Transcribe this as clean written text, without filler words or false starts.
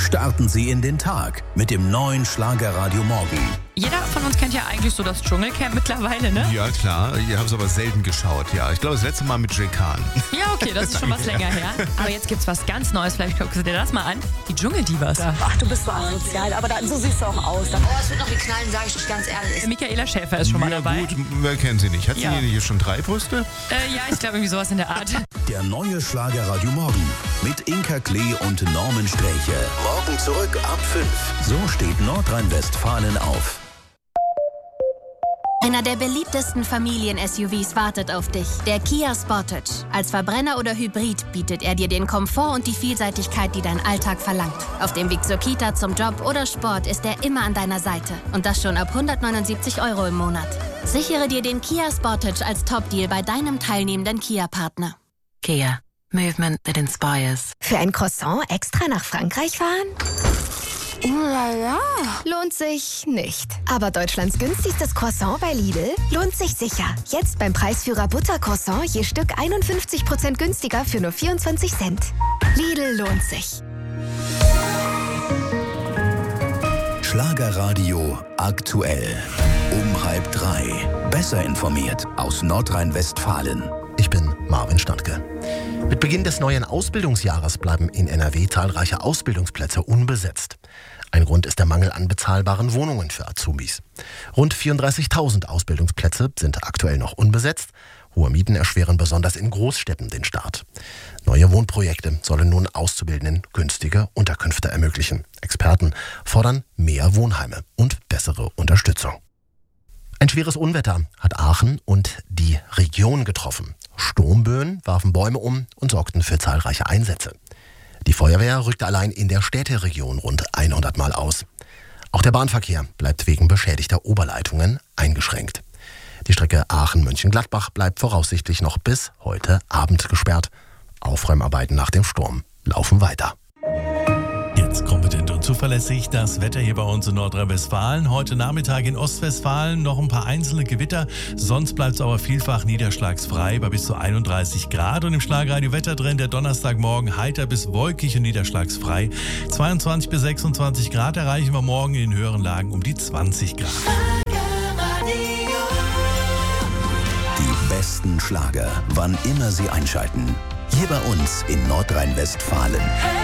Starten Sie in den Tag mit dem neuen Schlagerradio Morgen. Jeder von uns kennt ja eigentlich so das Dschungelcamp mittlerweile, ne? Ja, klar. Ich habe es aber selten geschaut. Ja, ich glaube, das letzte Mal mit Jay Khan. Ja, okay, das ist schon was länger her. Aber jetzt gibt's was ganz Neues. Vielleicht guckst du dir das mal an. Die Dschungeldivas. Ach, du bist so asozial, aber so siehst du auch aus. Oh, es wird noch wie knallen, sage ich dir ganz ehrlich. Michaela Schäfer ist schon mal dabei. Gut, wer kennt sie nicht? Hat sie hier schon 3 Brüste? Ja, ich glaube irgendwie sowas in der Art. Der neue Schlagerradio Morgen mit Inka Klee und Norman Sträche. Morgen zurück ab 5. So steht Nordrhein-Westfalen auf. Einer der beliebtesten Familien-SUVs wartet auf dich. Der Kia Sportage. Als Verbrenner oder Hybrid bietet er dir den Komfort und die Vielseitigkeit, die dein Alltag verlangt. Auf dem Weg zur Kita, zum Job oder Sport ist er immer an deiner Seite. Und das schon ab 179 € im Monat. Sichere dir den Kia Sportage als Top-Deal bei deinem teilnehmenden Kia-Partner. Kia. Movement that inspires. Für ein Croissant extra nach Frankreich fahren? Ja. Lohnt sich nicht. Aber Deutschlands günstigstes Croissant bei Lidl lohnt sich sicher. Jetzt beim Preisführer Buttercroissant je Stück 51% günstiger für nur 24 Cent. Lidl lohnt sich. Schlagerradio aktuell. Um 2:30. Besser informiert aus Nordrhein-Westfalen. Ich bin Marvin Standke. Mit Beginn des neuen Ausbildungsjahres bleiben in NRW zahlreiche Ausbildungsplätze unbesetzt. Ein Grund ist der Mangel an bezahlbaren Wohnungen für Azubis. Rund 34.000 Ausbildungsplätze sind aktuell noch unbesetzt. Hohe Mieten erschweren besonders in Großstädten den Start. Neue Wohnprojekte sollen nun Auszubildenden günstige Unterkünfte ermöglichen. Experten fordern mehr Wohnheime und bessere Unterstützung. Ein schweres Unwetter hat Aachen und die Region getroffen. Sturmböen warfen Bäume um und sorgten für zahlreiche Einsätze. Die Feuerwehr rückte allein in der Städteregion rund 100 Mal aus. Auch der Bahnverkehr bleibt wegen beschädigter Oberleitungen eingeschränkt. Die Strecke Aachen-Mönchengladbach bleibt voraussichtlich noch bis heute Abend gesperrt. Aufräumarbeiten nach dem Sturm laufen weiter. Jetzt kompetent und zuverlässig das Wetter hier bei uns in Nordrhein-Westfalen. Heute Nachmittag in Ostwestfalen noch ein paar einzelne Gewitter. Sonst bleibt es aber vielfach niederschlagsfrei bei bis zu 31 Grad. Und im Schlagradio Wetter drin der Donnerstagmorgen heiter bis wolkig und niederschlagsfrei. 22 bis 26 Grad erreichen wir morgen in den höheren Lagen um die 20 Grad. Die besten Schlager, wann immer Sie einschalten. Hier bei uns in Nordrhein-Westfalen.